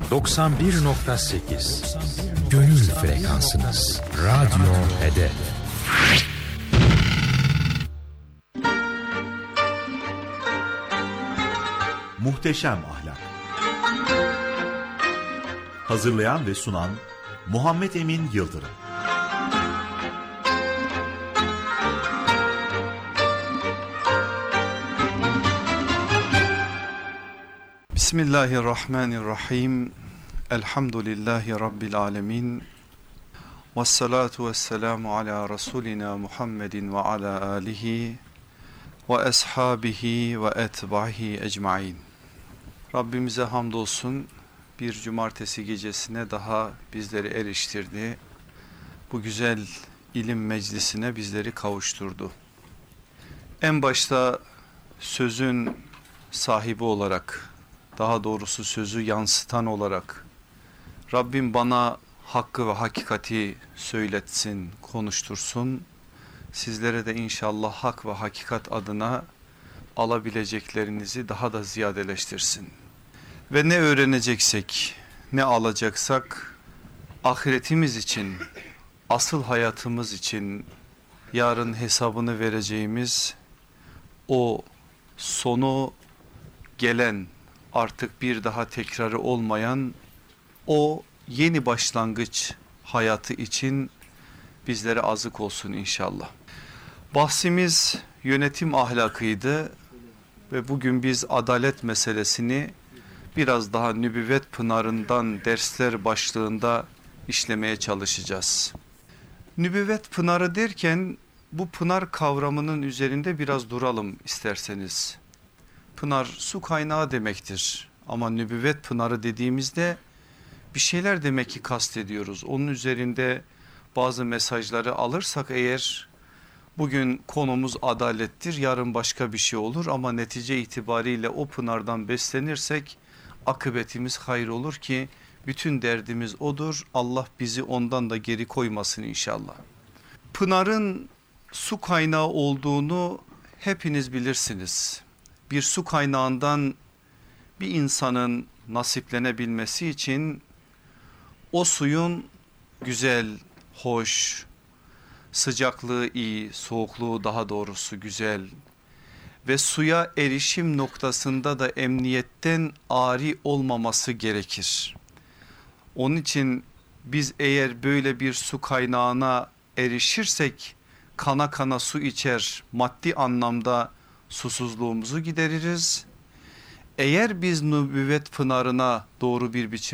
91.8 Gönül frekansınız. Radyo Hedef. Muhteşem Ahlak. Hazırlayan ve sunan Muhammed Emin Yıldırım. Bismillahirrahmanirrahim. Elhamdülillahi Rabbil alemin. Vessalatu vesselamu ala Resulina Muhammedin ve ala alihi ve ashabihi ve etbahi ecmain. Rabbimize hamdolsun, bir cumartesi gecesine daha bizleri eriştirdi. Bu güzel ilim meclisine bizleri kavuşturdu. En başta sözün sahibi olarak, daha doğrusu sözü yansıtan olarak Rabbim bana hakkı ve hakikati söyletsin, konuştursun. Sizlere de inşallah hak ve hakikat adına alabileceklerinizi daha da ziyadeleştirsin. Ve ne öğreneceksek, ne alacaksak ahiretimiz için, asıl hayatımız için, yarın hesabını vereceğimiz o sonu gelen, artık bir daha tekrarı olmayan o yeni başlangıç hayatı için bizlere azık olsun inşallah. Bahsimiz yönetim ahlakıydı ve bugün biz adalet meselesini biraz daha nübüvvet pınarından dersler başlığında işlemeye çalışacağız. Nübüvvet pınarı derken bu pınar kavramının üzerinde biraz duralım isterseniz. Pınar su kaynağı demektir ama nübüvvet pınarı dediğimizde bir şeyler demek ki kastediyoruz. Onun üzerinde bazı mesajları alırsak eğer, bugün konumuz adalettir, yarın başka bir şey olur ama netice itibariyle o pınardan beslenirsek akıbetimiz hayır olur ki bütün derdimiz odur. Allah bizi ondan da geri koymasın inşallah. Pınarın su kaynağı olduğunu hepiniz bilirsiniz. Bir su kaynağından bir insanın nasiplenebilmesi için o suyun güzel, hoş, sıcaklığı iyi, soğukluğu daha doğrusu güzel ve suya erişim noktasında da emniyetten ari olmaması gerekir. Onun için biz eğer böyle bir su kaynağına erişirsek kana kana su içer, maddi anlamda susuzluğumuzu gideririz. Eğer biz nübüvvet pınarına doğru bir biçimde